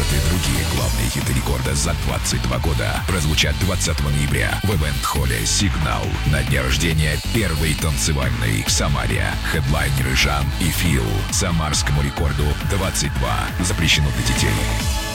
и другие главные хиты рекорда за 22 года прозвучат 20 ноября в ивент-холле «Сигнал» на дне рождения первой танцевальной в Самаре. Хедлайнеры Жан и Фил. Самарскому рекорду 22. Запрещено для детей.